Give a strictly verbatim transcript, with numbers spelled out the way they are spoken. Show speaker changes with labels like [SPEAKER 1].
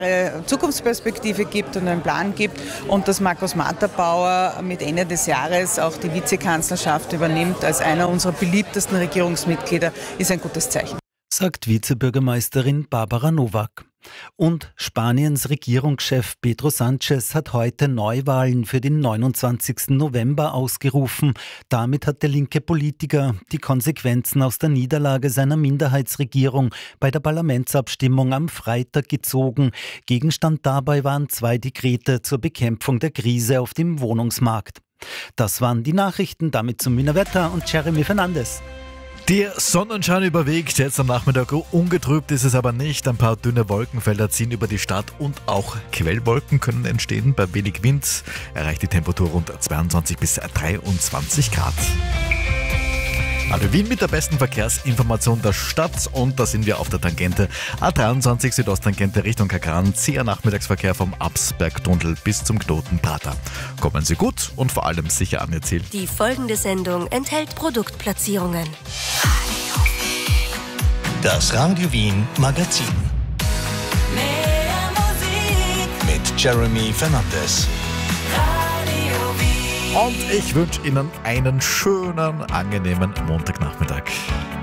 [SPEAKER 1] Zukunftsperspektive gibt und einen Plan gibt und dass Markus Matterbauer mit Ende des Jahres auch die Vizekanzlerschaft übernimmt als einer unserer beliebtesten Regierungsmitglieder, ist ein gutes Zeichen.
[SPEAKER 2] Sagt Vizebürgermeisterin Barbara Nowak. Und Spaniens Regierungschef Pedro Sánchez hat heute Neuwahlen für den neunundzwanzigsten November ausgerufen. Damit hat der linke Politiker die Konsequenzen aus der Niederlage seiner Minderheitsregierung bei der Parlamentsabstimmung am Freitag gezogen. Gegenstand dabei waren zwei Dekrete zur Bekämpfung der Krise auf dem Wohnungsmarkt. Das waren die Nachrichten, damit zum Wiener Wetter und Jeremy Fernandes.
[SPEAKER 3] Der Sonnenschein überwiegt, jetzt am Nachmittag ungetrübt ist es aber nicht. Ein paar dünne Wolkenfelder ziehen über die Stadt und auch Quellwolken können entstehen. Bei wenig Wind erreicht die Temperatur rund zweiundzwanzig bis dreiundzwanzig Grad. Radio Wien mit der besten Verkehrsinformation der Stadt und da sind wir auf der Tangente A dreiundzwanzig Südosttangente Richtung Kagran, zäher Nachmittagsverkehr vom Absbergtunnel bis zum Knoten Prater. Kommen Sie gut und vor allem sicher an Ihr Ziel.
[SPEAKER 4] Die folgende Sendung enthält Produktplatzierungen.
[SPEAKER 5] Das Radio Wien Magazin.
[SPEAKER 6] Mehr Musik
[SPEAKER 5] Mit Jeremy Fernandes.
[SPEAKER 3] Und ich wünsche Ihnen einen schönen, angenehmen Montagnachmittag.